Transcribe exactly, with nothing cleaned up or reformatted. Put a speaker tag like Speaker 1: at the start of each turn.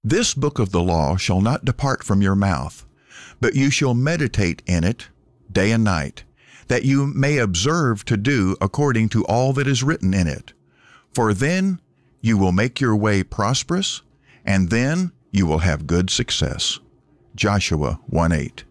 Speaker 1: This book of the law shall not depart from your mouth, but you shall meditate in it day and night, that you may observe to do according to all that is written in it. For then you will make your way prosperous, and then you will have good success. Joshua one eight.